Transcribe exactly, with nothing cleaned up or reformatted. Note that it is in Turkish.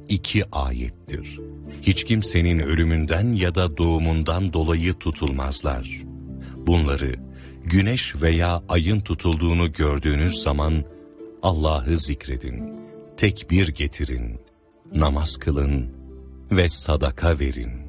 iki ayettir. Hiç kimsenin ölümünden ya da doğumundan dolayı tutulmazlar. Bunları güneş veya ayın tutulduğunu gördüğünüz zaman Allah'ı zikredin, tekbir getirin, namaz kılın ve sadaka verin.